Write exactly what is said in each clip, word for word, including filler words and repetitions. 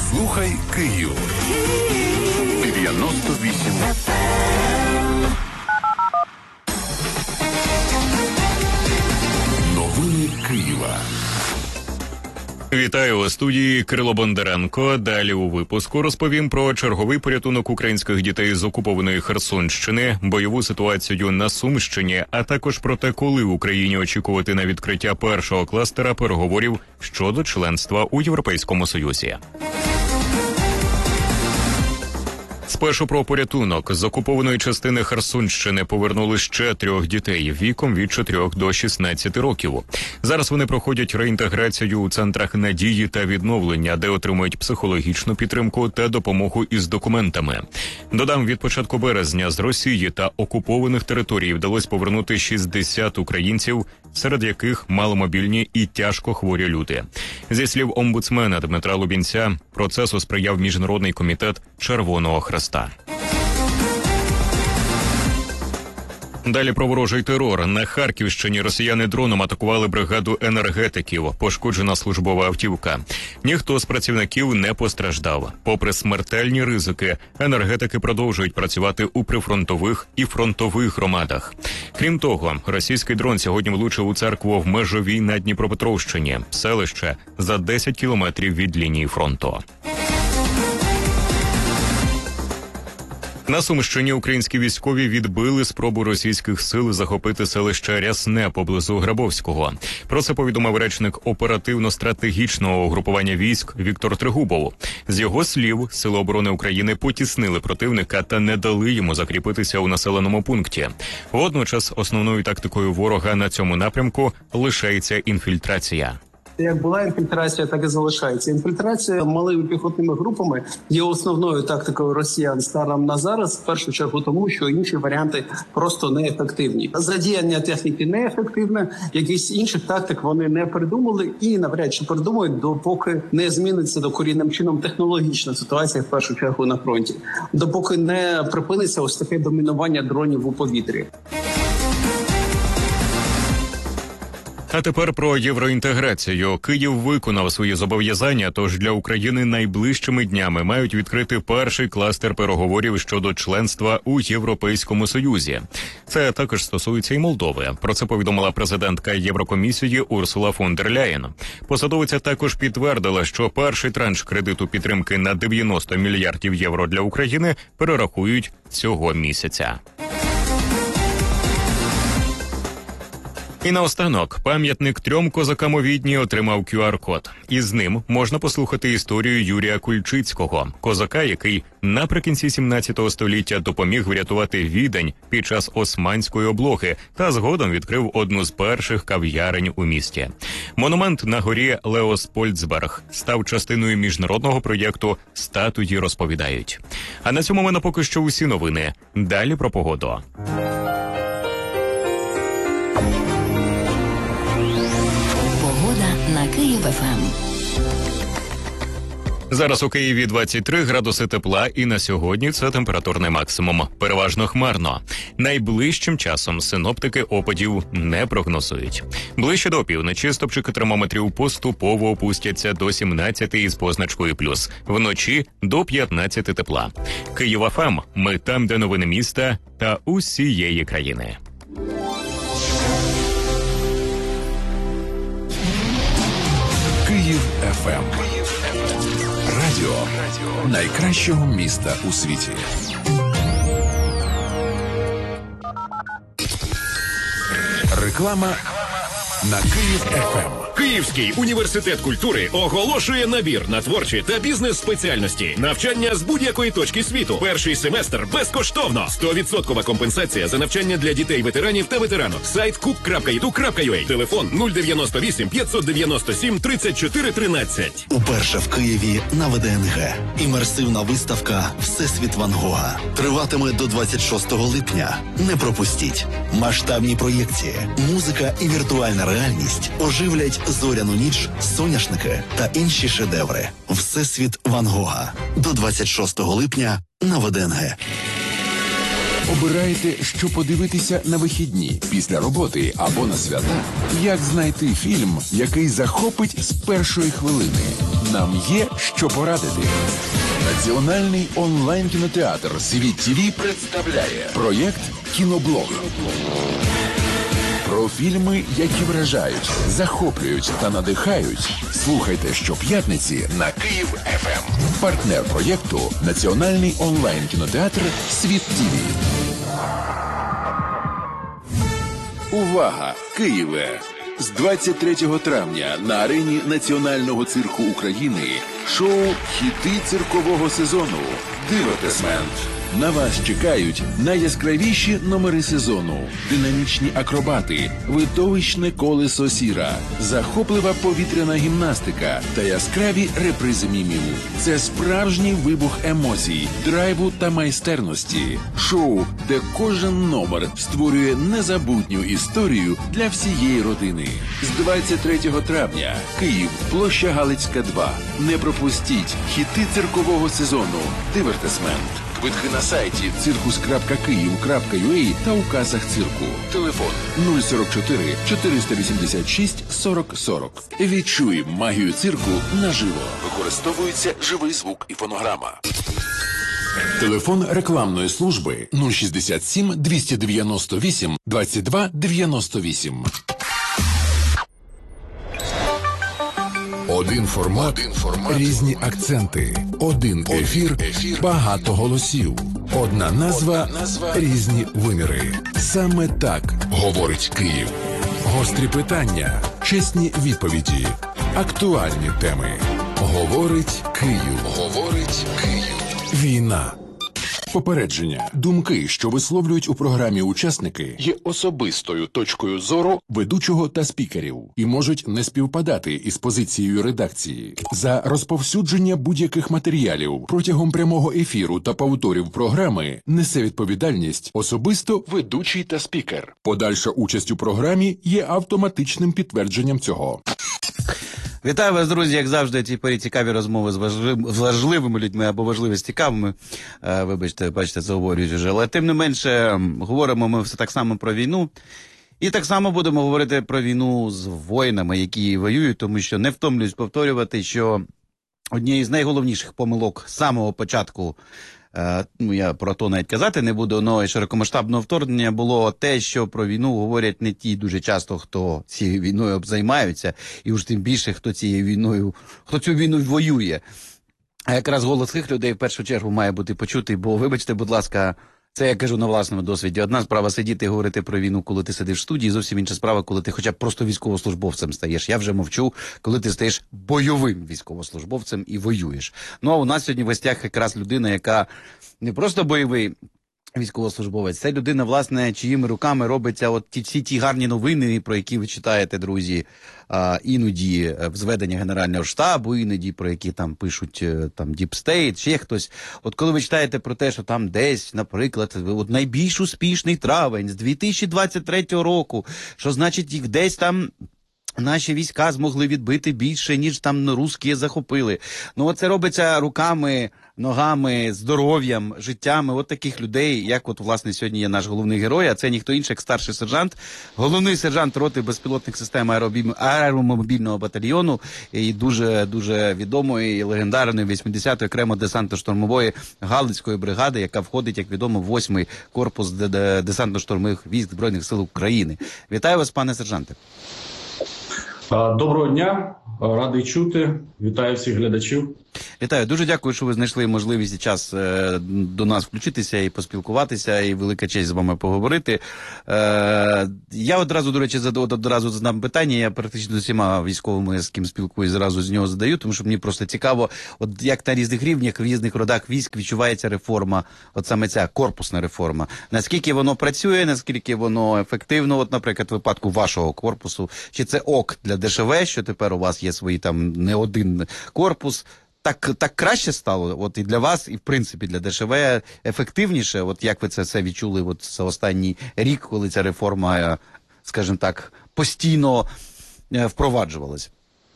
Слухай Київ. дев'яносто вісім. Новини Києва. Вітаю у студії Кирило Бондаренко. Далі у випуску розповім про черговий порятунок українських дітей з окупованої Херсонщини, бойову ситуацію на Сумщині, а також про те, коли Україні очікувати на відкриття першого кластера переговорів щодо членства у Європейському Союзі. Спершу про порятунок. З окупованої частини Херсонщини повернули ще трьох дітей віком від чотирьох до шістнадцяти років. Зараз вони проходять реінтеграцію у центрах надії та відновлення, де отримують психологічну підтримку та допомогу із документами. Додам, від початку березня з Росії та окупованих територій вдалося повернути шістдесят українців, серед яких маломобільні і тяжко хворі люди. Зі слів омбудсмена Дмитра Лубінця, процесу сприяв Міжнародний комітет Червоного Хреста. Далі про ворожий терор. На Харківщині росіяни дроном атакували бригаду енергетиків. Пошкоджена службова автівка. Ніхто з працівників не постраждав. Попри смертельні ризики, енергетики продовжують працювати у прифронтових і фронтових громадах. Крім того, російський дрон сьогодні влучив у церкву в Межовій на Дніпропетровщині, селище за десять кілометрів від лінії фронту. На Сумщині українські військові відбили спробу російських сил захопити селище Рясне поблизу Грабовського. Про це повідомив речник оперативно-стратегічного угрупування військ Віктор Трегубов. З його слів, Сили оборони України потіснили противника та не дали йому закріпитися у населеному пункті. Водночас основною тактикою ворога на цьому напрямку лишається інфільтрація. Як була інфільтрація, так і залишається. Інфільтрація малими піхотними групами є основною тактикою росіян станом на зараз, в першу чергу тому, що інші варіанти просто неефективні. Задіяння техніки неефективне, якісь інших тактик вони не придумали і навряд чи придумають, допоки не зміниться докорінним чином технологічна ситуація, в першу чергу на фронті. Допоки не припиниться ось таке домінування дронів у повітрі. А тепер про євроінтеграцію. Київ виконав свої зобов'язання, тож для України найближчими днями мають відкрити перший кластер переговорів щодо членства у Європейському Союзі. Це також стосується і Молдови. Про це повідомила президентка Єврокомісії Урсула фон дер Ляєн. Посадовиця також підтвердила, що перший транш кредиту підтримки на дев'яносто мільярдів євро для України перерахують цього місяця. І наостанок, пам'ятник трьом козакам у Відні отримав кю ар-код. Із ним можна послухати історію Юрія Кульчицького, козака, який наприкінці сімнадцятого століття допоміг врятувати Відень під час османської облоги та згодом відкрив одну з перших кав'ярень у місті. Монумент на горі Леоспольцберг став частиною міжнародного проєкту «Статуї розповідають». А на цьому в мене поки що усі новини. Далі про погоду. На Київ-ФМ. Зараз у Києві двадцять три градуси тепла, і на сьогодні це температурний максимум. Переважно хмарно. Найближчим часом синоптики опадів не прогнозують. Ближче до опівночі стопчики термометрів поступово опустяться до сімнадцяти із позначкою плюс. Вночі до п'ятнадцяти тепла. Київ-ФМ. Ми там, де новини міста та усієї країни. Київ еф ем. Радіо найкращого міста у світі. Реклама на Київ еф ем. Київський університет культури оголошує набір на творчі та бізнес-спеціальності. Навчання з будь-якої точки світу. Перший семестр безкоштовно. сто відсотків компенсація за навчання для дітей-ветеранів та ветеранок. Сайт кук крапка і ду крапка ю а. Телефон нуль дев'яносто вісім п'ятсот дев'яносто сім тридцять чотири тринадцять. Уперше в Києві на ве де ен ге. Імерсивна виставка «Всесвіт Ван Гога» триватиме до двадцять шостого липня. Не пропустіть. Масштабні проєкції, музика і віртуальна реальність оживлять зоряну ніч, соняшники та інші шедеври. «Всесвіт Ван Гога» до двадцять шостого липня на ве де ен ге. Обираєте, що подивитися на вихідні, після роботи або на свята? Як знайти фільм, який захопить з першої хвилини? Нам є що порадити. Національний онлайн-кінотеатр «Світ ТІВІ» представляє проєкт «Кіноблог». Про фільми, які вражають, захоплюють та надихають. Слухайте щоп'ятниці на Київ еф ем. Партнер проєкту – Національний онлайн-кінотеатр «Світ ТІВІ». Увага! Києве! З двадцять третього травня на арені Національного цирку України шоу «Хіти циркового сезону» «Дивертисмент». На вас чекають найяскравіші номери сезону, динамічні акробати, видовищне колесо сіра, захоплива повітряна гімнастика та яскраві репризи мімів. Це справжній вибух емоцій, драйву та майстерності. Шоу, де кожен номер створює незабутню історію для всієї родини. З двадцять третього травня Київ, площа Галицька, два. Не пропустіть хіти циркового сезону «Дивертисмент». Квитки на сайті циркус крапка київ крапка ю а та у касах цирку. Телефон нуль сорок чотири чотириста вісімдесят шість сорок сорок. Відчуй магію цирку наживо. Використовується живий звук і фонограма. Телефон рекламної служби нуль шістдесят сім двісті дев'яносто вісім двадцять два дев'яносто вісім. Один формат, Один формат, різні акценти, один ефір, ефір, багато голосів, одна назва, одна назва, різні виміри. Саме так говорить Київ. Гострі питання, чесні відповіді, актуальні теми. Говорить Київ. Говорить Київ. Війна. Попередження. Думки, що висловлюють у програмі учасники, є особистою точкою зору ведучого та спікерів і можуть не співпадати із позицією редакції. За розповсюдження будь-яких матеріалів протягом прямого ефіру та повторів програми несе відповідальність особисто ведучий та спікер. Подальша участь у програмі є автоматичним підтвердженням цього. Вітаю вас, друзі, як завжди, ці порі цікаві розмови з, важлив... з важливими людьми або важливі з цікавими. Е, вибачте, бачите, заговорюють вже. Але тим не менше, говоримо ми все так само про війну. І так само будемо говорити про війну з воїнами, які воюють, тому що не втомлююсь повторювати, що однією з найголовніших помилок з самого початку, е, ну я про то навіть казати не буду, але широкомасштабного вторгнення було те, що про війну говорять не ті дуже часто, хто цією війною займаються, і уж тим більше, хто цією війною, хто цю війну воює. А якраз голос цих людей в першу чергу має бути почутий, бо, вибачте, будь ласка, це я кажу на власному досвіді. Одна справа сидіти і говорити про війну, коли ти сидиш в студії, зовсім інша справа, коли ти хоча б просто військовослужбовцем стаєш. Я вже мовчу, коли ти стаєш бойовим військовослужбовцем і воюєш. Ну, а у нас сьогодні в гостях якраз людина, яка не просто бойовий військовослужбовець, це людина, власне, чиїми руками робиться от ті, всі ті гарні новини, про які ви читаєте, друзі, а, іноді в зведення Генерального штабу, іноді про які там пишуть там Deep State, ще хтось. От коли ви читаєте про те, що там десь, наприклад, от найбільш успішний травень з дві тисячі двадцять третього року, що значить їх десь там наші війська змогли відбити більше, ніж там русські захопили. Ну, це робиться руками, ногами, здоров'ям, життями от таких людей, як от, власне, сьогодні є наш головний герой, а це ніхто інший, як старший сержант, головний сержант роти безпілотних систем аеромобільного батальйону і дуже-дуже відомої і легендарної вісімдесятої окремо десантно-штурмової Галицької бригади, яка входить, як відомо, в восьмий корпус десантно-штурмових військ Збройних сил України. Вітаю вас, пане сержанте. Доброго дня, радий чути, вітаю всіх глядачів. Вітаю, дуже дякую, що ви знайшли можливість і час е, до нас включитися і поспілкуватися, і велика честь з вами поговорити. Е, я одразу, до речі, зад, одразу задам питання, я практично з усіма військовими, з ким спілкуюсь, зразу з нього задаю, тому що мені просто цікаво, от як на різних рівнях, в різних родах військ відчувається реформа, от саме ця корпусна реформа. Наскільки воно працює, наскільки воно ефективно, от, наприклад, в випадку вашого корпусу, чи це ок для ДШВ, що тепер у вас є свої там не один корпус, Так, так краще стало, от і для вас, і в принципі для ДШВ ефективніше, от як ви це все відчули от за останній рік, коли ця реформа, скажімо так, постійно впроваджувалась?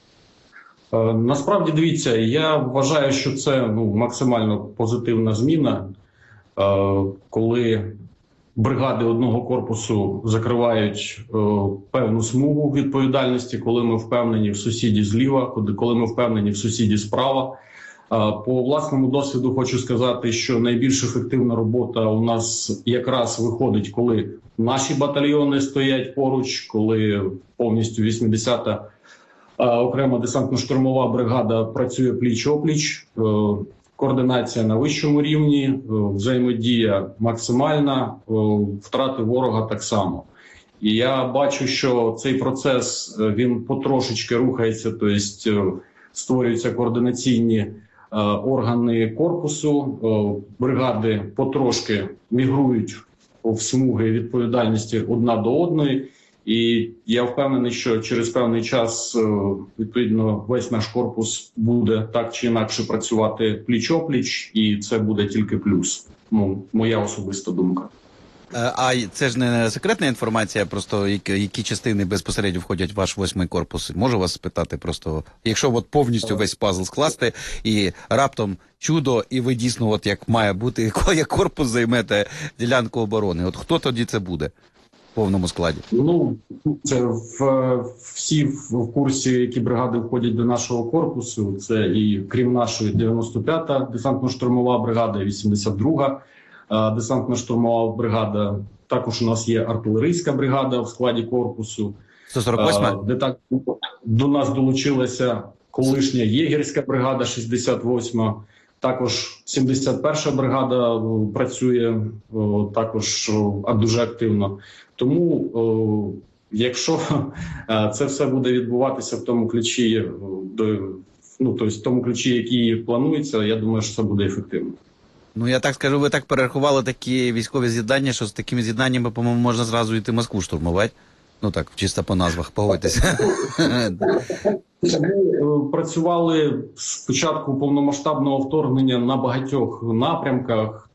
Насправді, дивіться, я вважаю, що це ну, максимально позитивна зміна, коли бригади одного корпусу закривають е, певну смугу відповідальності, коли ми впевнені в сусіді зліва, коли ми впевнені в сусіді справа. По власному досвіду хочу сказати, що найбільш ефективна робота у нас якраз виходить, коли наші батальйони стоять поруч, коли повністю вісімдесята окрема десантно-штурмова бригада працює пліч-опліч, координація на вищому рівні, взаємодія максимальна, втрати ворога так само. І я бачу, що цей процес, він потрошечки рухається, тобто створюються координаційні органи корпусу, бригади потрошки мігрують в смуги відповідальності одна до одної. І я впевнений, що через певний час, відповідно, весь наш корпус буде так чи інакше працювати пліч-опліч, і це буде тільки плюс. Ну, моя особиста думка. А це ж не секретна інформація, просто які, які частини безпосередньо входять в ваш восьмий корпус? Можу вас спитати просто, якщо от повністю весь пазл скласти і раптом чудо, і ви дійсно, от як має бути, як корпус займете ділянку оборони, от хто тоді це буде в повному складі? Ну, це в, всі в курсі, які бригади входять до нашого корпусу, це і крім нашої дев'яносто п'ята десантно-штурмова бригада, вісімдесят друга десантно-штурмова бригада. Також у нас є артилерійська бригада в складі корпусу. сто сорок восьма? Де так до нас долучилася колишня єгерська бригада, шістдесят восьма. Також сімдесят перша бригада працює також дуже активно. Тому, якщо це все буде відбуватися в тому ключі, ну, тобто в тому ключі, який планується, я думаю, що це буде ефективно. Ну, я так скажу, ви так перерахували такі військові з'єднання, що з такими з'єднаннями, по-моєму, можна зразу йти Москву штурмувати. Ну так, чисто по назвах, погодьтеся. Ми працювали з початку повномасштабного вторгнення на багатьох напрямках,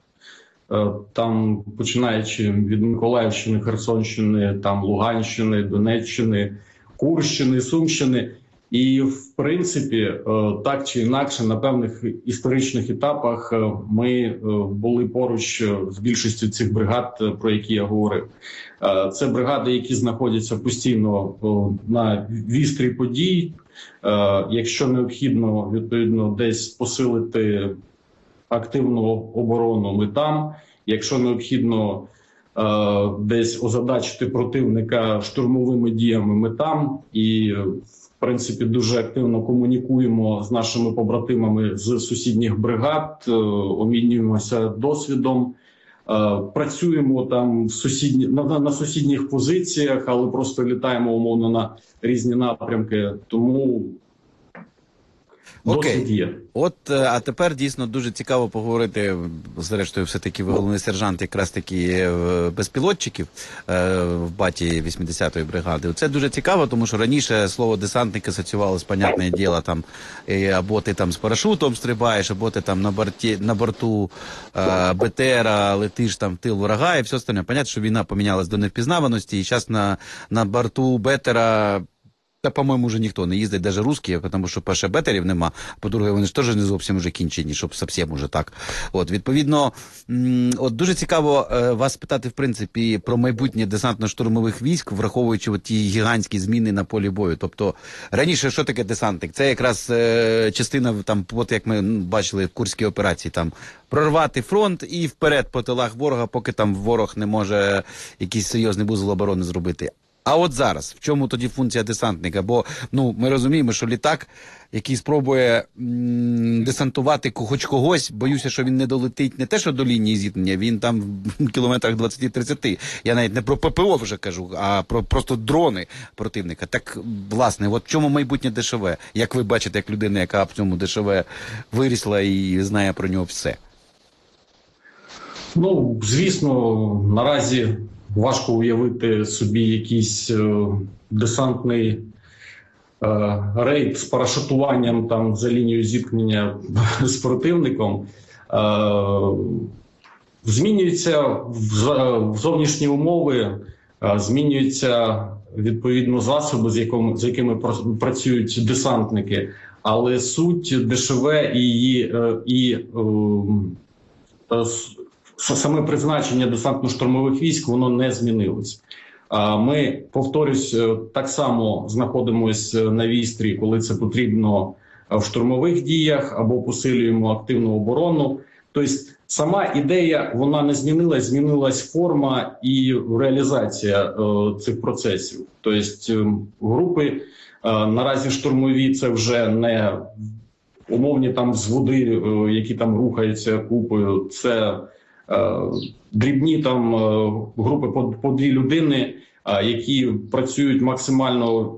там починаючи від Миколаївщини, Херсонщини, там Луганщини, Донеччини, Курщини, Сумщини. І, в принципі, так чи інакше, на певних історичних етапах ми були поруч з більшістю цих бригад, про які я говорив. Це бригади, які знаходяться постійно на вістрі подій. Якщо необхідно, відповідно, десь посилити активну оборону, ми там. Якщо необхідно десь озадачити противника штурмовими діями, ми там. І в принципі, дуже активно комунікуємо з нашими побратимами з сусідніх бригад, обмінюємося досвідом, працюємо там в сусідні, на, на сусідніх позиціях, але просто літаємо умовно на різні напрямки, тому Окей. досвід є. От, а тепер дійсно дуже цікаво поговорити, зрештою, все-таки ви головний сержант якраз таки безпілотчиків в баті вісімдесятої бригади. Це дуже цікаво, тому що раніше слово десантник асоціювалося, понятне діло, там, або ти там з парашутом стрибаєш, або ти там на, борті, на борту БТРа летиш там в тил ворога і все остальне. Понятно, що війна помінялась до невпізнаваності, і зараз на, на борту БТРа та, по-моєму, вже ніхто не їздить, навіть русські, тому що, перше, бетерів нема, по-друге, вони ж теж не зовсім вже кінчені, щоб зовсім уже так. От, відповідно, от дуже цікаво вас питати, в принципі, про майбутнє десантно-штурмових військ, враховуючи от ті гігантські зміни на полі бою. Тобто, раніше, що таке десантник? Це якраз е, частина, там, от як ми бачили в Курській операції, там, прорвати фронт і вперед по тилах ворога, поки там ворог не може якийсь серйозний вузол оборони зробити. А от зараз, в чому тоді функція десантника? Бо, ну, ми розуміємо, що літак, який спробує м- десантувати хоч когось, боюся, що він не долетить не те, що до лінії зіткнення, він там в кілометрах двадцять-тридцять. Я навіть не про ППО вже кажу, а про просто дрони противника. Так, власне, от в чому майбутнє ДШВ? Як ви бачите, як людина, яка в цьому ДШВ вирісла і знає про нього все? Ну, звісно, наразі важко уявити собі якийсь е, десантний е, рейд з парашутуванням там за лінією зіткнення з противником. Е, змінюються в зовнішні умови, е, змінюються відповідно засоби, з, якому, з якими працюють десантники, але суть ДШВ і її і, і, і саме призначення десантно-штурмових військ, воно не змінилось. Ми, повторюсь, так само знаходимося на вістрі, коли це потрібно в штурмових діях, або посилюємо активну оборону. Тобто сама ідея, вона не змінилась, змінилась форма і реалізація е, цих процесів. Тобто е, групи е, наразі штурмові, це вже не умовні там взводи, е, які там рухаються купою, це е, дрібні там е, групи по, по дві людини, е, які працюють максимально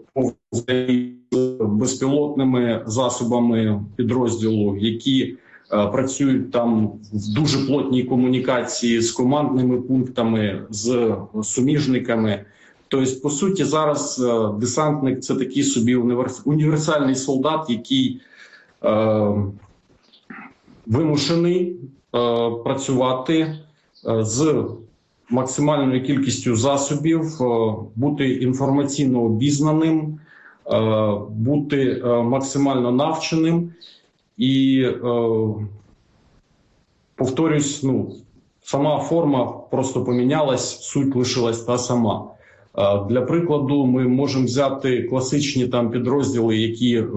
безпілотними засобами підрозділу, які працюють там в дуже плотній комунікації з командними пунктами, з суміжниками. Тобто, по суті, зараз десантник – це такий собі універсальний солдат, який е, вимушений е, працювати з максимальною кількістю засобів, е, бути інформаційно обізнаним, е, бути е, максимально навченим. І, е, повторюсь, ну, сама форма просто помінялась, суть лишилась та сама. Е, для прикладу, ми можемо взяти класичні там підрозділи, які е,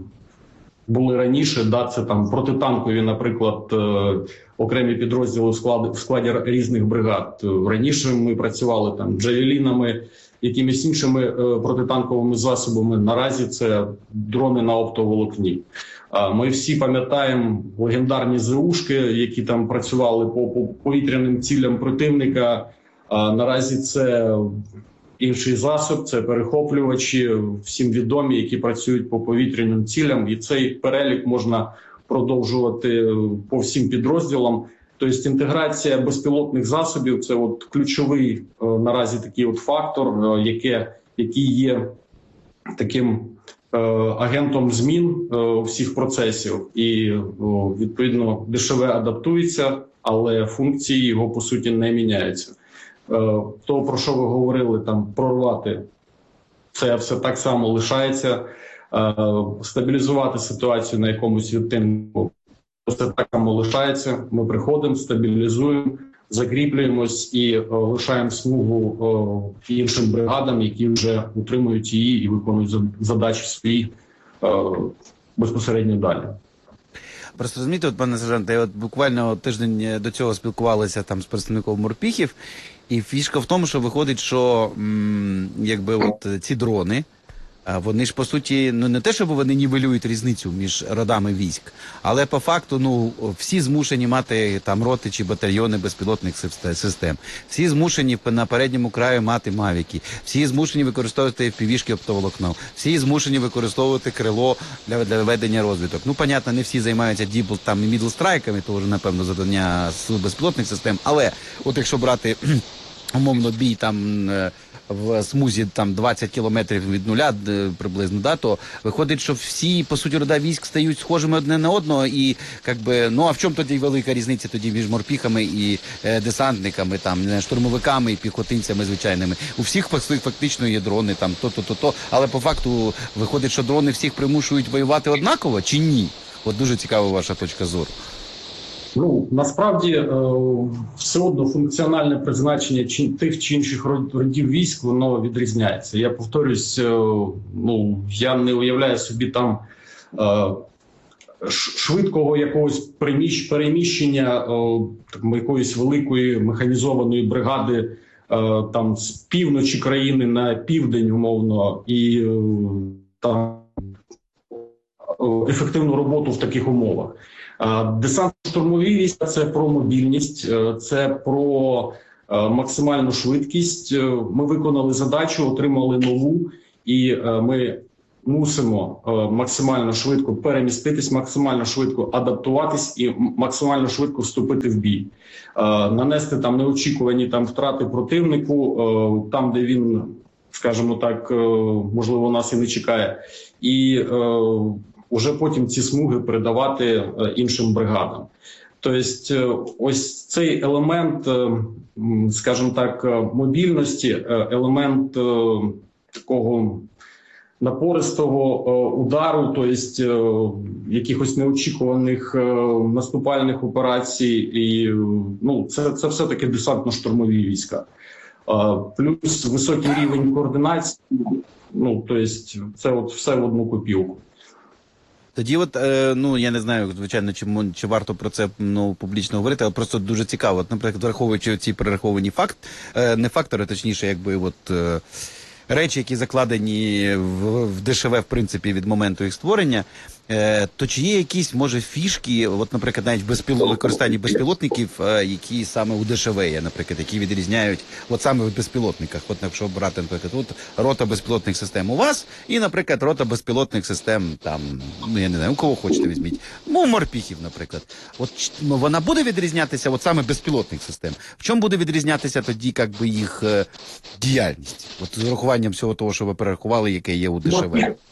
були раніше, да, це там протитанкові, наприклад, е, окремі підрозділи в складі, в складі різних бригад. Раніше ми працювали там джавелінами, якимись іншими е, протитанковими засобами. Наразі це дрони на оптоволокні. Ми всі пам'ятаємо легендарні ЗУшки, які там працювали по, по повітряним цілям противника. Наразі це інший засоб, це перехоплювачі, всім відомі, які працюють по повітряним цілям. І цей перелік можна продовжувати по всім підрозділам. Тобто інтеграція безпілотних засобів – це от ключовий наразі такий от фактор, яке, який є таким агентом змін всіх процесів і, відповідно, дешеве адаптується, але функції його, по суті, не міняються. То, про що ви говорили, там, прорвати, це все так само лишається. Стабілізувати ситуацію на якомусь відтинку, це так само лишається. Ми приходимо, стабілізуємо, закріплюємось і о, лишаємо смугу о, іншим бригадам, які вже утримують її і виконують задачі свої о, безпосередньо далі. Просто розумієте, от, пане сержанте, я от буквально тиждень до цього спілкувалися там з представником морпіхів, і фішка в тому, що виходить, що м, якби от ці дрони, вони ж, по суті, ну не те, щоб вони нівелюють різницю між родами військ, але по факту, ну, всі змушені мати там роти чи батальйони безпілотних систем. Всі змушені на передньому краю мати мавіки. Всі змушені використовувати еф пі ві-шки оптоволокно. Всі змушені використовувати крило для, для ведення розвиток. Ну, понятно, не всі займаються дібл там і мідл-страйками, то вже, напевно, завдання сил безпілотних систем. Але, от якщо брати, умовно, бій там в смузі там двадцять кілометрів від нуля приблизно, да, то виходить, що всі, по суті, рода військ стають схожими одне на одного, і, як би, ну, а в чому тоді велика різниця тоді між морпіхами і е, десантниками, там, штурмовиками і піхотинцями звичайними? У всіх фактично є дрони, там, то-то-то-то, але по факту виходить, що дрони всіх примушують воювати однаково, чи ні? От дуже цікава ваша точка зору. Ну, насправді, е, все одно функціональне призначення чи, тих чи інших родів військ, воно відрізняється. Я повторюсь, е, ну, я не уявляю собі там е, швидкого якогось приміщ, переміщення е, якоїсь великої механізованої бригади е, там з півночі країни на південь, умовно, і е, там ефективну роботу в таких умовах. Десантно-штурмові війська – це про мобільність, це про максимальну швидкість. Ми виконали задачу, отримали нову, і ми мусимо максимально швидко переміститись, максимально швидко адаптуватись і максимально швидко вступити в бій. Нанести там неочікувані там втрати противнику, там, де він, скажімо так, можливо, нас і не чекає. І уже потім ці смуги передавати іншим бригадам. Тобто ось цей елемент, скажімо так, мобільності, елемент такого напористого е, удару, тобто е, якихось неочікуваних е, наступальних операцій. І ну, це, це все-таки десантно-штурмові війська. Е, плюс високий рівень координації, ну, тобто це от все в одну копілку. Тоді от, е, ну, я не знаю, звичайно, чи, чи варто про це ну, публічно говорити, але просто дуже цікаво. От, наприклад, враховуючи ці перераховані факт, е, не фактори, точніше, якби от... Е, речі, які закладені в, в ДШВ, в принципі, від моменту їх створення, е, то чи є якісь, може, фішки, от, наприклад, навіть в безпіло... використанні безпілотників, е, які саме у ДШВ є, наприклад, які відрізняють, от саме в безпілотниках, от якщо брати, наприклад, от рота безпілотних систем у вас, і, наприклад, рота безпілотних систем, там, ну, я не знаю, у кого хочете візьміть, ну, морпіхів, наприклад. От ну, вона буде відрізнятися, от саме безпілотних систем. В чому буде відрізнятися тоді, як би, їх е, діяльність? От з урахуванням всього того, що ви перерахували, яке є у ДШВ.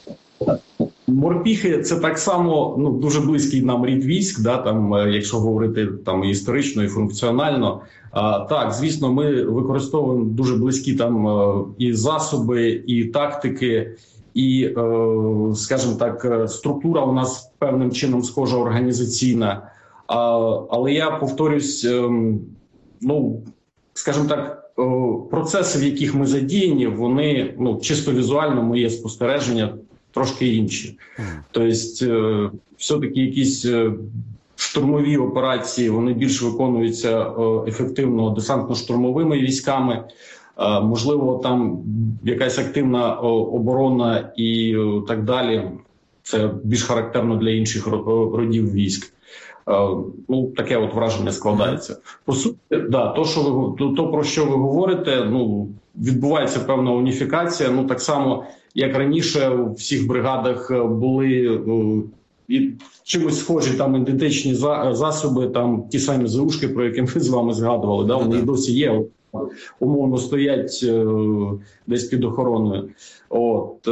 Морпіхи – це так само ну, дуже близький нам рід військ, да, там, якщо говорити там, і історично, і функціонально. А, так, звісно, ми використовуємо дуже близькі там і засоби, і тактики, і, скажімо так, структура у нас певним чином схожа організаційна. А, але я повторюсь, ну, скажімо так, процеси, в яких ми задіяні, вони, ну, чисто візуально, моє спостереження, трошки інші. Тобто, все-таки якісь штурмові операції, вони більш виконуються ефективно десантно-штурмовими військами. Можливо, там якась активна оборона і так далі. Це більш характерно для інших родів військ. Ну, таке от враження складається. По суті, да, то, що ви, то, то, про що ви говорите, ну, відбувається певна уніфікація. Ну, так само, як раніше, у всіх бригадах були і чимось схожі там ідентичні засоби, там ті самі ЗУшки, про які ми з вами згадували, да, вони і досі є, умовно стоять десь під охороною. От,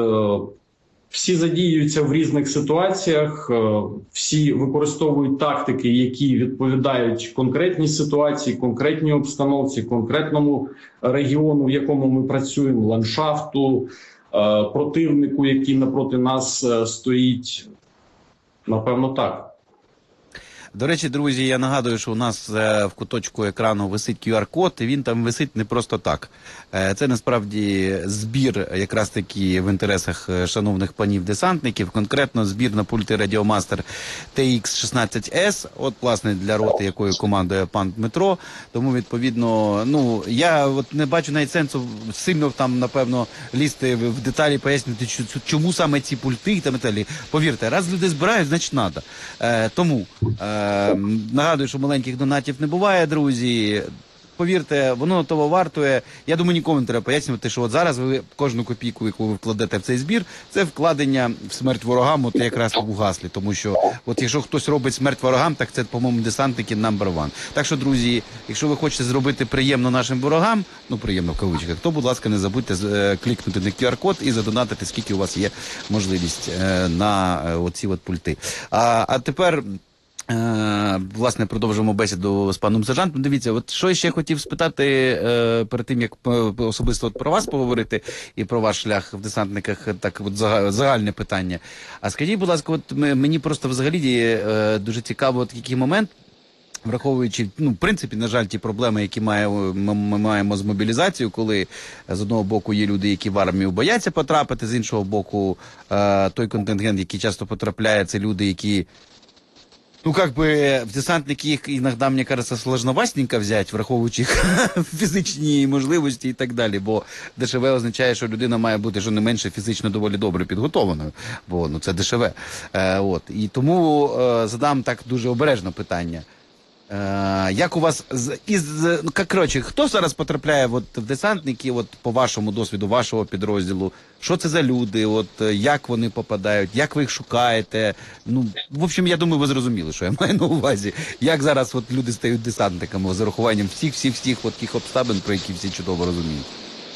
всі задіюються в різних ситуаціях, всі використовують тактики, які відповідають конкретній ситуації, конкретній обстановці, конкретному регіону, в якому ми працюємо, ландшафту, противнику, який напроти нас стоїть. Напевно, так. До речі, друзі, я нагадую, що у нас е, в куточку екрану висить кю ар-код, і він там висить не просто так. Е, це насправді збір якраз таки в інтересах шановних панів-десантників, конкретно збір на пульти Радіомастер Ті Ікс шістнадцять ес, от, власне, для роти, якою командує пан Дмитро. Тому, відповідно, ну, я от не бачу навіть сенсу сильно там, напевно, лізти в деталі, пояснити, чому саме ці пульти і там і далі. Повірте, раз люди збирають, значить треба. Е, тому... Е, Нагадую, що маленьких донатів не буває, друзі. Повірте, воно того вартує. Я думаю, нікому не треба пояснювати, що от зараз ви кожну копійку, яку ви вкладете в цей збір, це вкладення в смерть ворогам, от якраз у гаслі. Тому що, от якщо хтось робить смерть ворогам, так це, по-моєму, десантники number one. Так що, друзі, якщо ви хочете зробити приємно нашим ворогам, ну, приємно в кавичках, то, будь ласка, не забудьте е, клікнути на кю ар-код і задонатити, скільки у вас є можливість е, на е, оці от пульти. А, а тепер... Е, власне, продовжуємо бесіду з паном сержантом. Дивіться, от що я ще хотів спитати е, перед тим, як особисто от про вас поговорити і про ваш шлях в десантниках, так от загальне питання. А скажіть, будь ласка, от мені просто взагалі е, дуже цікаво, от який момент, враховуючи, ну, в принципі, на жаль, ті проблеми, які має, ми, ми маємо з мобілізацією, коли з одного боку є люди, які в армію бояться потрапити, з іншого боку, е, той контингент, який часто потрапляє, це люди, які ну, как бы, в десантники их иногда, мне кажется, сложновастенько взять, враховуючи їх фізичні можливості і так далі, бо ДШВ означає, що людина має бути, що не менше, фізично доволі добре підготовленою, бо, ну, це ДШВ. Е, от. І тому е, задам так дуже обережно питання. Е, як у вас, із, ну, коротше, хто зараз потрапляє от, в десантники, от, по вашому досвіду, вашого підрозділу? Що це за люди, от, як вони попадають, як ви їх шукаєте? Ну, в общем, я думаю, ви зрозуміли, що я маю на увазі. Як зараз от, люди стають десантниками з урахуванням всіх-всіх-всіх таких обставин, про які всі чудово розуміють?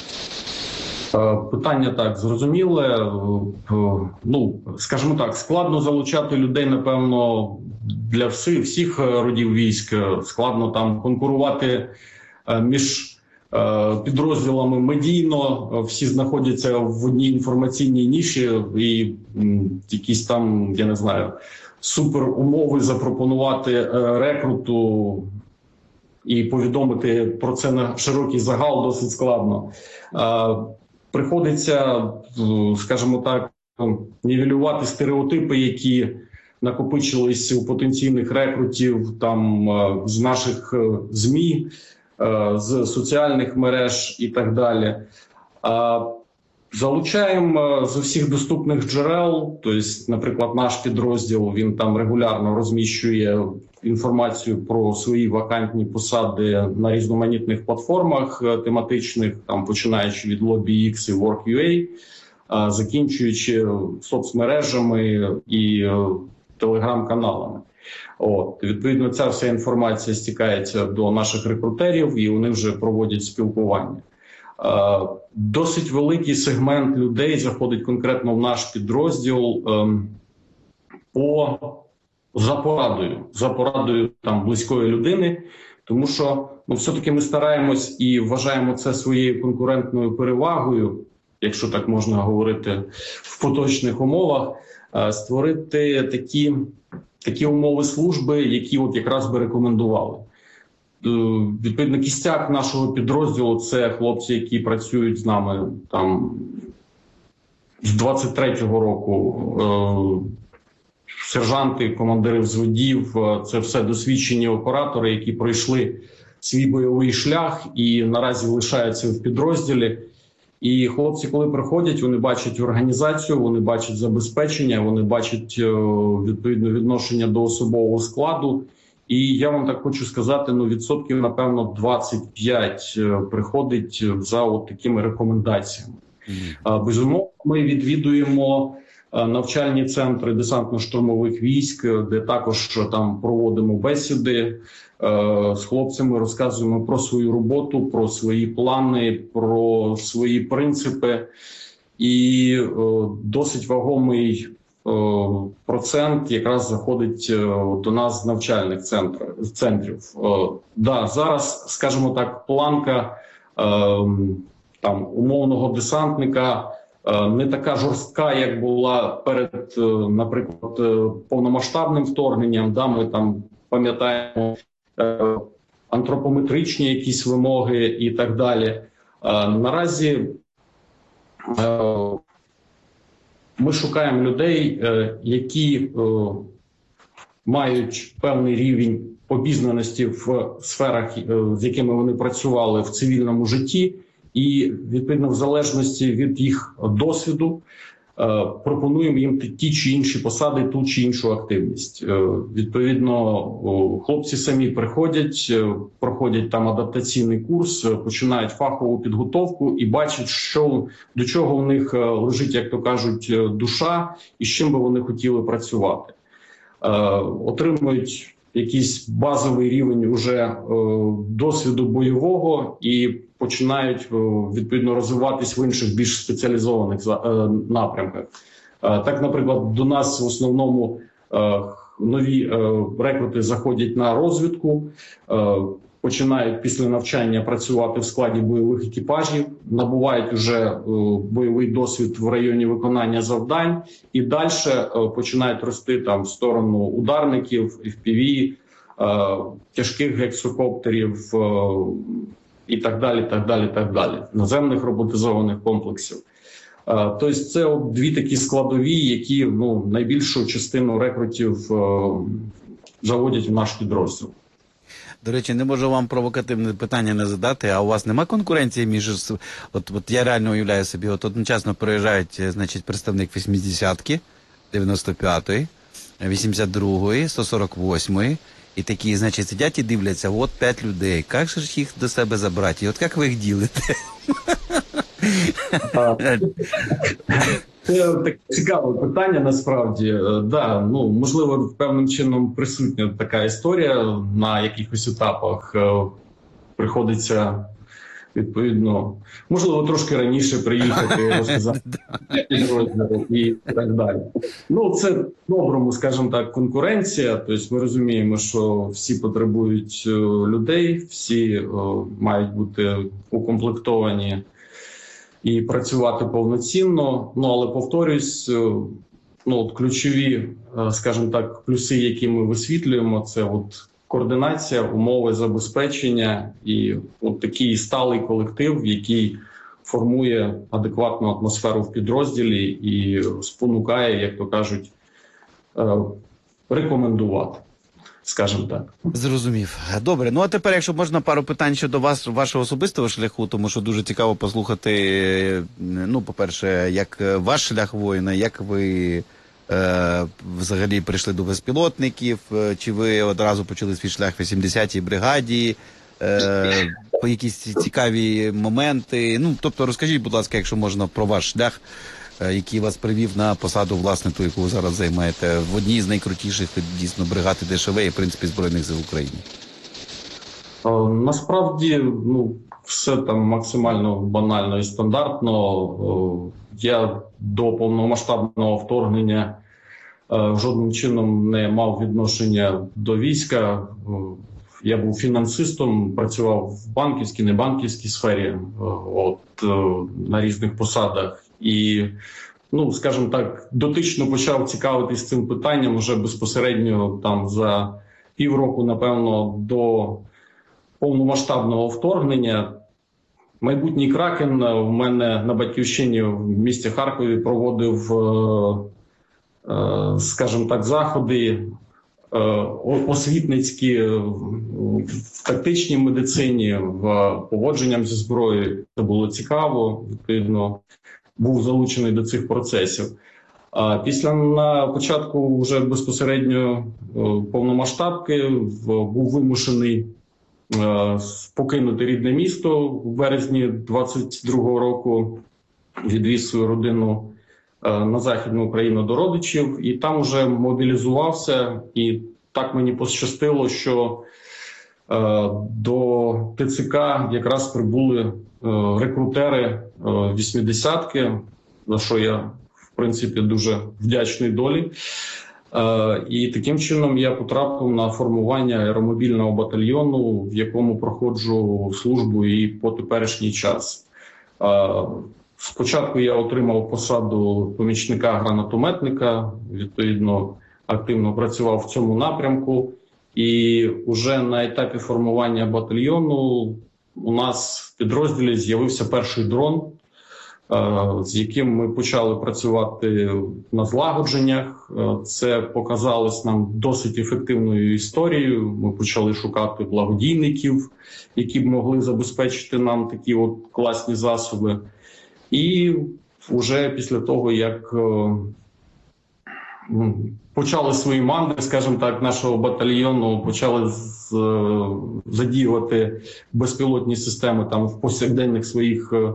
Питання так, зрозуміле. Ну, скажімо так, складно залучати людей, напевно, для всіх, всіх родів військ. Складно там конкурувати між підрозділами медійно, всі знаходяться в одній інформаційній ніші, і якісь там, я не знаю, супер умови запропонувати рекруту і повідомити про це на широкий загал досить складно. Приходиться, скажімо так, нівелювати стереотипи, які накопичились у потенційних рекрутів там з наших ЗМІ, з соціальних мереж і так далі. Залучаємо з усіх доступних джерел, тобто, наприклад, наш підрозділ, він там регулярно розміщує інформацію про свої вакантні посади на різноманітних платформах тематичних, там починаючи від LobbyX і Work.ua, закінчуючи соцмережами і телеграм-каналами. От, відповідно, ця вся інформація стікається до наших рекрутерів, і вони вже проводять спілкування. Е, досить великий сегмент людей заходить конкретно в наш підрозділ е, по за порадою, за порадою там близької людини, тому що ну, все-таки ми стараємось і вважаємо це своєю конкурентною перевагою, якщо так можна говорити в поточних умовах, е, створити такі такі умови служби, які от якраз би рекомендували. Відповідно, кістяк нашого підрозділу – це хлопці, які працюють з нами там з двадцять третього року. Сержанти, командири взводів – це все досвідчені оператори, які пройшли свій бойовий шлях і наразі лишаються в підрозділі. І хлопці, коли приходять, вони бачать організацію, вони бачать забезпечення, вони бачать відповідне відношення до особового складу. І я вам так хочу сказати, ну відсотків, напевно, двадцять п'ять приходить за от такими рекомендаціями. Mm-hmm. Безумовно, ми відвідуємо навчальні центри десантно-штурмових військ, де також там проводимо бесіди з хлопцями, розказуємо про свою роботу, про свої плани, про свої принципи. І досить вагомий процент якраз заходить до нас з навчальних центрів. Да, зараз, скажімо так, планка там умовного десантника не така жорстка, як була перед, наприклад, повномасштабним вторгненням. Да, ми там пам'ятаємо антропометричні якісь вимоги і так далі. Наразі ми шукаємо людей, які мають певний рівень обізнаності в сферах, з якими вони працювали в цивільному житті, і, відповідно, в залежності від їх досвіду, пропонуємо їм ті чи інші посади, ту чи іншу активність. Відповідно, хлопці самі приходять, проходять там адаптаційний курс, починають фахову підготовку і бачать, що, до чого в них лежить, як то кажуть, душа і з чим би вони хотіли працювати. Отримують якийсь базовий рівень уже досвіду бойового і починають відповідно розвиватись в інших більш спеціалізованих напрямках. Так, наприклад, до нас в основному нові рекрути заходять на розвідку, починають після навчання працювати в складі бойових екіпажів, набувають уже бойовий досвід в районі виконання завдань і далі починають рости там в сторону ударників, еф пі ві, тяжких гексокоптерів і так далі, так далі, так далі, наземних роботизованих комплексів. Тобто це от дві такі складові, які ну, найбільшу частину рекрутів заводять в наш підрозділ. До речі, не можу вам провокативне питання не задати, а у вас нема конкуренції між... От, от я реально уявляю собі, от одночасно приїжджають, значить, представник вісімдесятки, дев'яносто п'ятої, вісімдесят другої, сто сорок восьмої, і такі, значить, сидять і дивляться, от п'ять людей, як же ж їх до себе забрати? І от як ви їх ділите? Це таке цікаве питання, насправді. Да, ну, можливо, певним чином присутня така історія на якихось етапах. Приходиться відповідно, можливо, трошки раніше приїхати, розказати і так далі. Ну, це в доброму, скажімо так, конкуренція. Тобто ми розуміємо, що всі потребують людей, всі мають бути укомплектовані і працювати повноцінно. Ну, але повторюсь, ну, от ключові, скажімо так, плюси, які ми висвітлюємо, це от координація, умови забезпечення і от такий сталий колектив, який формує адекватну атмосферу в підрозділі і спонукає, як то кажуть, рекомендувати, скажімо так. Зрозумів. Добре. Ну, а тепер, якщо можна, пару питань щодо вас, вашого особистого шляху, тому що дуже цікаво послухати, ну, по-перше, як ваш шлях воїна, як ви е, взагалі прийшли до безпілотників, чи ви одразу почали свій шлях в вісімдесятій бригаді, е, по якісь цікаві моменти. Ну, тобто, розкажіть, будь ласка, якщо можна, про ваш шлях, який вас привів на посаду, власне, ту, яку ви зараз займаєте в одній з найкрутіших, дійсно, бригад ДШВ і, в принципі, Збройних сил України. Насправді, ну, все там максимально банально і стандартно. Я до повномасштабного вторгнення жодним чином не мав відношення до війська. Я був фінансистом, працював в банківській, небанківській сфері, от, на різних посадах. І, ну, скажімо так, дотично почав цікавитись цим питанням вже безпосередньо там за півроку, напевно, до повномасштабного вторгнення. Майбутній Кракен в мене на батьківщині в місті Харкові проводив, скажімо так, заходи освітницькі в тактичній медицині, в поводженням зі зброєю. Це було цікаво, відповідно, був залучений до цих процесів. А після на початку вже безпосередньо повномасштабки був вимушений покинути рідне місто в березні двадцять другого року, відвіз свою родину на Західну Україну до родичів, і там вже мобілізувався, і так мені пощастило, що е, до ТЦК якраз прибули е, рекрутери е, вісімдесятки, за що я, в принципі, дуже вдячний долі. Е, і таким чином я потрапив на формування аеромобільного батальйону, в якому проходжу службу і по теперішній час. Е, Спочатку я отримав посаду помічника гранатометника, відповідно, активно працював в цьому напрямку. І вже на етапі формування батальйону у нас в підрозділі з'явився перший дрон, з яким ми почали працювати на злагодженнях. Це показалось нам досить ефективною історією. Ми почали шукати благодійників, які б могли забезпечити нам такі от класні засоби. І вже після того, як почали свої манди, скажімо так, нашого батальйону, почали з, задіювати безпілотні системи там в повсякденних своїх е,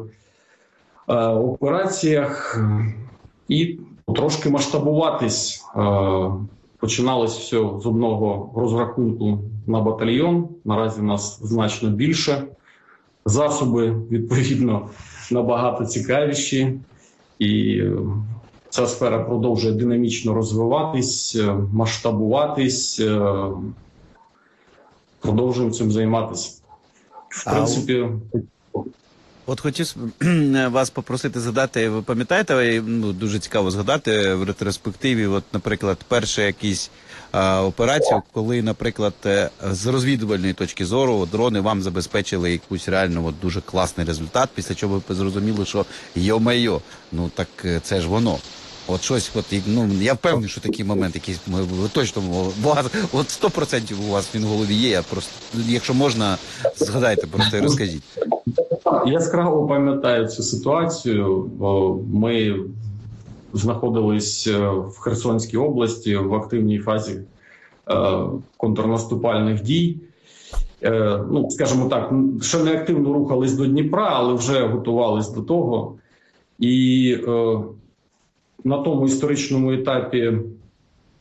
операціях і трошки масштабуватись. Е, починалось все з одного розрахунку на батальйон. Наразі нас значно більше. Засоби, відповідно, набагато цікавіші, і ця сфера продовжує динамічно розвиватись, масштабуватись. Продовжуємо цим займатися. В принципі, от хотів вас попросити згадати, ви пам'ятаєте, ну, дуже цікаво згадати в ретроспективі, от, наприклад, перші якісь а, операції, коли, наприклад, з розвідувальної точки зору дрони вам забезпечили якусь реально от, дуже класний результат, після чого ви зрозуміли, що йо-майо, ну так це ж воно. От щось, от, ну, я впевнений, що такий момент, якийсь, ви точно, у вас, от сто відсотків у вас він в голові є, я просто, якщо можна, згадайте, просто і розкажіть. Яскраво пам'ятаю цю ситуацію. Ми знаходились в Херсонській області в активній фазі контрнаступальних дій. Ну, скажімо так, ще не активно рухались до Дніпра, але вже готувались до того. І на тому історичному етапі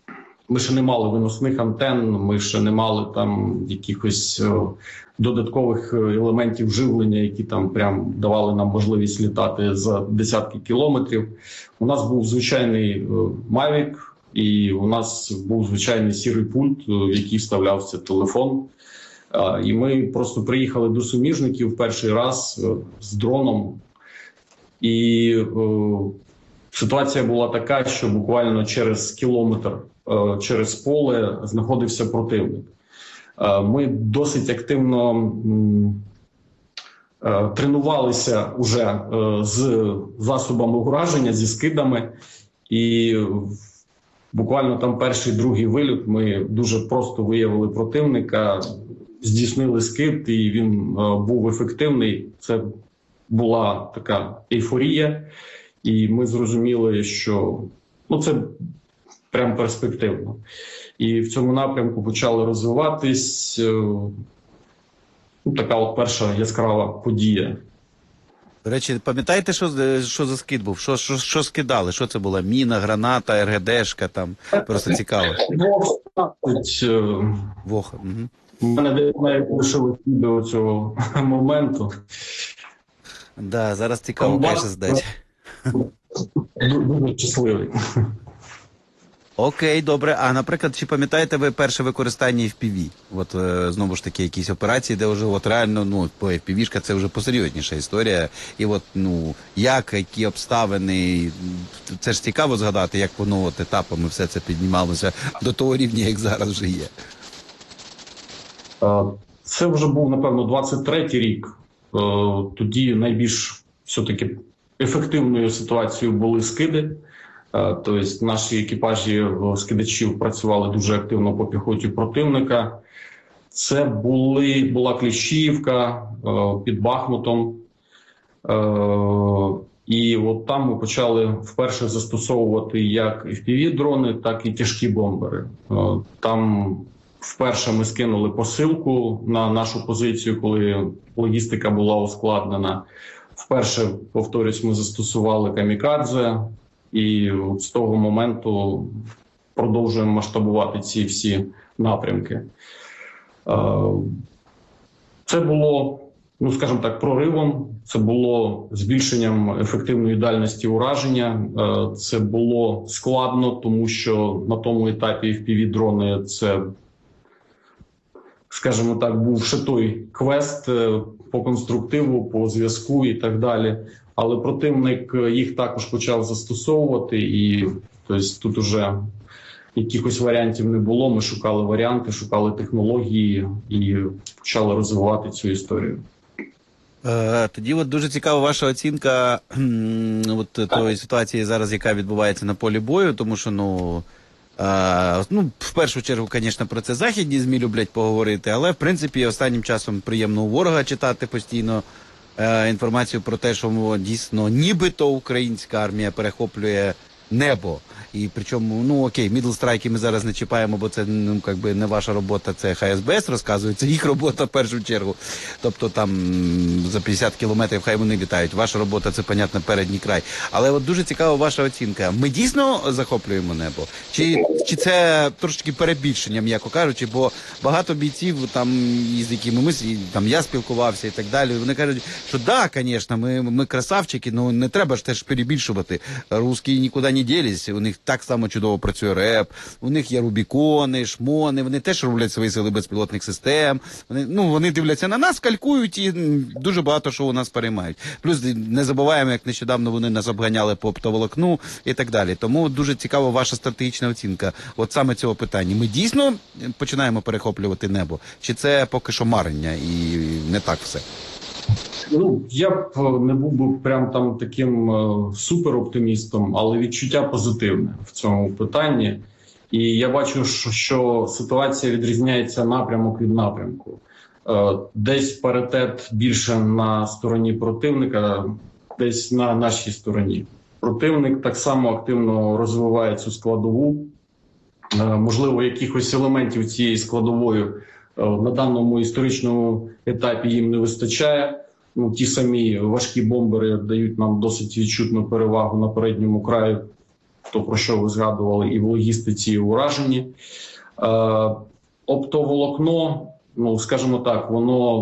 ми ще не мали виносних антенн, ми ще не мали там якихось додаткових елементів живлення, які там прям давали нам можливість літати за десятки кілометрів. У нас був звичайний Mavic, і у нас був звичайний сірий пульт, в який вставлявся телефон. І ми просто приїхали до суміжників перший раз з дроном. І о, ситуація була така, що буквально через кілометр, о, через поле знаходився противник. О, ми досить активно м, о, тренувалися уже о, з засобами ураження, зі скидами. І буквально там перший, другий вильот ми дуже просто виявили противника, здійснили скид, і він о, був ефективний. Це була така ейфорія, і ми зрозуміли, що ну, це прям перспективно. І в цьому напрямку почали розвиватись. Ну, така от перша яскрава подія. До речі, пам'ятаєте, що, що за скид був? Що, що, що скидали? Що це була? Міна, граната, ер ге дешка там? Просто цікаво. Вох. Угу. У мене десь навіть лишилось відео цього моменту. Да, зараз цікаво, конечно, здати. Дуже щасливий. Окей, добре. А, наприклад, чи пам'ятаєте ви перше використання еф пі ві? От, е, знову ж таки, якісь операції, де вже от реально, ну, по еф пі ві-шка це вже посерйозніша історія. І от, ну, як, які обставини, це ж цікаво згадати, як воно от етапами все це піднімалося до того рівня, як зараз вже є. Це вже був, напевно, двадцять третій рік. Тоді найбільш все-таки ефективною ситуацією були скиди. Тобто наші екіпажі скидачів працювали дуже активно по піхоті противника. Це були, була Кліщіївка під Бахмутом. І от там ми почали вперше застосовувати як еф пі ві-дрони, так і тяжкі бомбери. Там вперше ми скинули посилку на нашу позицію, коли логістика була ускладнена. Вперше, повторюсь, ми застосували камікадзе, і з того моменту продовжуємо масштабувати ці всі напрямки. Це було, ну скажімо так, проривом, це було збільшенням ефективної дальності ураження, це було складно, тому що на тому етапі еф пі ві-дрони це, скажімо так, був ще той квест по конструктиву, по зв'язку і так далі. Але противник їх також почав застосовувати, і тобто, тут уже якихось варіантів не було. Ми шукали варіанти, шукали технології і почали розвивати цю історію. Е, тоді от дуже цікава ваша оцінка от тої ситуації зараз, яка відбувається на полі бою, тому що, ну, е, ну в першу чергу, звісно, про це західні ЗМІ люблять поговорити, але, в принципі, останнім часом приємно у ворога читати постійно е, інформацію про те, що дійсно нібито українська армія перехоплює небо. І причому, ну окей, мідлстрайки ми зараз не чіпаємо, бо це, ну, якби не ваша робота, це хай ес бе ес розказує, це їх робота в першу чергу. Тобто там за п'ятдесят кілометрів хай вони літають. Ваша робота, це, понятно, передній край. Але от дуже цікава ваша оцінка. Ми дійсно захоплюємо небо? Чи, чи це трошки перебільшення, м'яко кажучи, бо багато бійців, там, з якими ми, там, я спілкувався і так далі, вони кажуть, що да, звісно, ми, ми красавчики, ну не треба ж теж перебільшувати. Русські нікуди не ділись, у них так само чудово працює РЕП, у них є Рубікони, Шмони, вони теж роблять свої сили безпілотних систем. Вони, ну, вони дивляться на нас, калькують і дуже багато що у нас переймають. Плюс не забуваємо, як нещодавно вони нас обганяли по оптоволокну і так далі. Тому дуже цікава ваша стратегічна оцінка от саме цього питання. Ми дійсно починаємо перехоплювати небо? Чи це поки що марення і не так все? Ну, я б не був би прям там таким е, супероптимістом, але відчуття позитивне в цьому питанні. І я бачу, що, що ситуація відрізняється напрямок від напрямку. Е, десь паритет більше на стороні противника, десь на нашій стороні. Противник так само активно розвиває цю складову. Е, можливо, якихось елементів цієї складової е, на даному історичному етапі їм не вистачає. Ну, ті самі важкі бомбери дають нам досить відчутну перевагу на передньому краю. то про що ви згадували, і в логістиці, і в ураженні. Оптоволокно, ну, скажімо так, воно